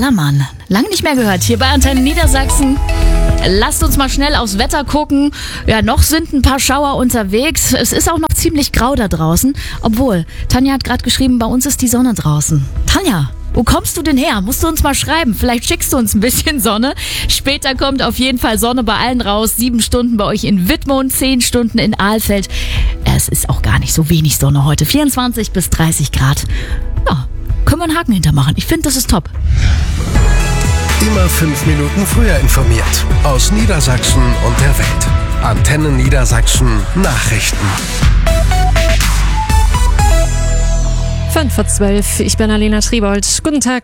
Kellermann. Lange nicht mehr gehört, hier bei Antenne Niedersachsen. Lasst uns mal schnell aufs Wetter gucken. Ja, noch sind ein paar Schauer unterwegs. Es ist auch noch ziemlich grau da draußen. Obwohl, Tanja hat gerade geschrieben, bei uns ist die Sonne draußen. Tanja, wo kommst du denn her? Musst du uns mal schreiben. Vielleicht schickst du uns ein bisschen Sonne. Später kommt auf jeden Fall Sonne bei allen raus. 7 Stunden bei euch in Wittmund, 10 Stunden in Alfeld. Es ist auch gar nicht so wenig Sonne heute. 24 bis 30 Grad. Ja, können wir einen Haken hintermachen. Ich finde, das ist top. Immer 5 Minuten früher informiert. Aus Niedersachsen und der Welt. Antenne Niedersachsen Nachrichten. 11:05. Ich bin Alena Triebold. Guten Tag.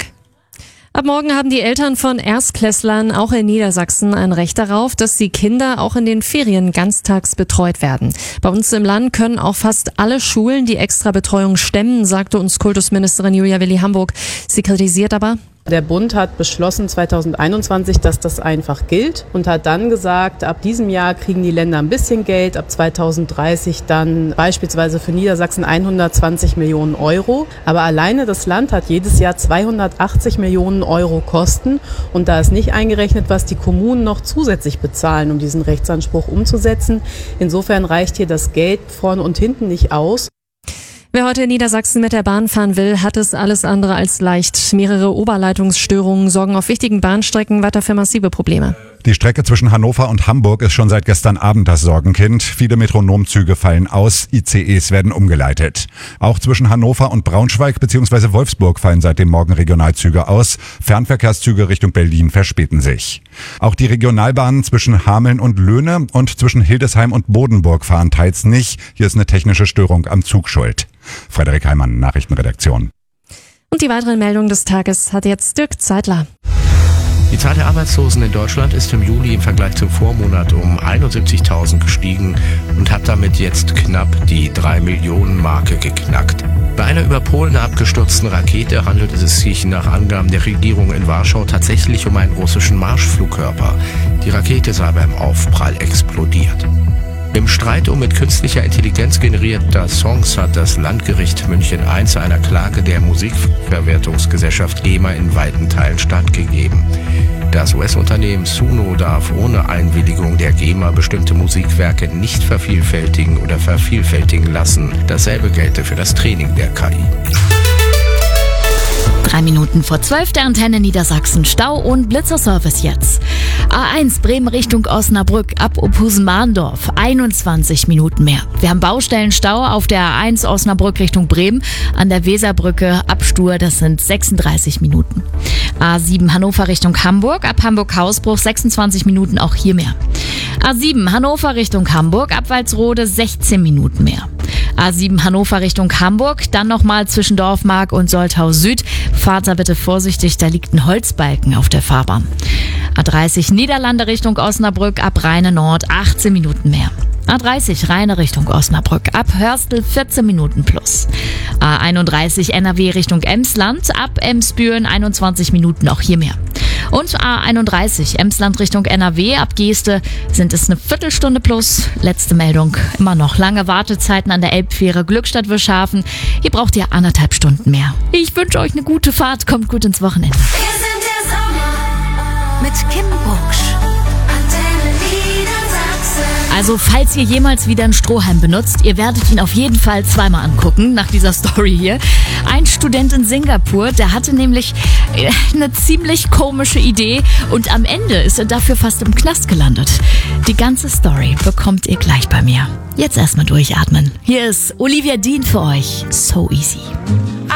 Ab morgen haben die Eltern von Erstklässlern auch in Niedersachsen ein Recht darauf, dass die Kinder auch in den Ferien ganztags betreut werden. Bei uns im Land können auch fast alle Schulen die Extrabetreuung stemmen, sagte uns Kultusministerin Julia Willi-Hamburg. Sie kritisiert aber: Der Bund hat beschlossen 2021, dass das einfach gilt und hat dann gesagt, ab diesem Jahr kriegen die Länder ein bisschen Geld, ab 2030 dann beispielsweise für Niedersachsen 120 Millionen Euro. Aber alleine das Land hat jedes Jahr 280 Millionen Euro Kosten und da ist nicht eingerechnet, was die Kommunen noch zusätzlich bezahlen, um diesen Rechtsanspruch umzusetzen. Insofern reicht hier das Geld vorne und hinten nicht aus. Wer heute in Niedersachsen mit der Bahn fahren will, hat es alles andere als leicht. Mehrere Oberleitungsstörungen sorgen auf wichtigen Bahnstrecken weiter für massive Probleme. Die Strecke zwischen Hannover und Hamburg ist schon seit gestern Abend das Sorgenkind. Viele Metronomzüge fallen aus, ICEs werden umgeleitet. Auch zwischen Hannover und Braunschweig bzw. Wolfsburg fallen seit dem Morgen Regionalzüge aus. Fernverkehrszüge Richtung Berlin verspäten sich. Auch die Regionalbahnen zwischen Hameln und Löhne und zwischen Hildesheim und Bodenburg fahren teils nicht. Hier ist eine technische Störung am Zug schuld. Frederik Heimann, Nachrichtenredaktion. Und die weiteren Meldungen des Tages hat jetzt Dirk Zeitler. Die Zahl der Arbeitslosen in Deutschland ist im Juli im Vergleich zum Vormonat um 71.000 gestiegen und hat damit jetzt knapp die 3-Millionen-Marke geknackt. Bei einer über Polen abgestürzten Rakete handelt es sich nach Angaben der Regierung in Warschau tatsächlich um einen russischen Marschflugkörper. Die Rakete sei beim Aufprall explodiert. Im Streit um mit künstlicher Intelligenz generierter Songs hat das Landgericht München I einer Klage der Musikverwertungsgesellschaft GEMA in weiten Teilen stattgegeben. Das US-Unternehmen Suno darf ohne Einwilligung der GEMA bestimmte Musikwerke nicht vervielfältigen oder vervielfältigen lassen. Dasselbe gelte für das Training der KI. 3 Minuten vor 12 der Antenne Niedersachsen. Stau und Blitzerservice jetzt. A1 Bremen Richtung Osnabrück ab Ophusen-Mahndorf. 21 Minuten mehr. Wir haben Baustellenstau auf der A1 Osnabrück Richtung Bremen. An der Weserbrücke ab Stur, das sind 36 Minuten. A7 Hannover Richtung Hamburg. Ab Hamburg-Hausbruch 26 Minuten, auch hier mehr. A7 Hannover Richtung Hamburg. Ab Walsrode 16 Minuten mehr. A7 Hannover Richtung Hamburg, dann nochmal zwischen Dorfmark und Soltau Süd. Fahrt da bitte vorsichtig, da liegt ein Holzbalken auf der Fahrbahn. A30 Niederlande Richtung Osnabrück, ab Rheine Nord 18 Minuten mehr. A30 Rheine Richtung Osnabrück, ab Hörstel 14 Minuten plus. A31 NRW Richtung Emsland, ab Emsbüren 21 Minuten, auch hier mehr. Und A31 Emsland Richtung NRW, ab Geeste sind es eine Viertelstunde plus. Letzte Meldung, immer noch lange Wartezeiten an der Elbfähre Glückstadt-Wischhafen. Hier braucht ihr 1,5 Stunden mehr. Ich wünsche euch eine gute Fahrt, kommt gut ins Wochenende. Wir sind der Sommer mit Kim Buchsch. Antenne Niedersachsen. Also falls ihr jemals wieder einen Strohhalm benutzt, ihr werdet ihn auf jeden Fall zweimal angucken, nach dieser Story hier. Ein Student in Singapur, der hatte nämlich eine ziemlich komische Idee und am Ende ist er dafür fast im Knast gelandet. Die ganze Story bekommt ihr gleich bei mir. Jetzt erstmal durchatmen. Hier ist Olivia Dean für euch. So easy.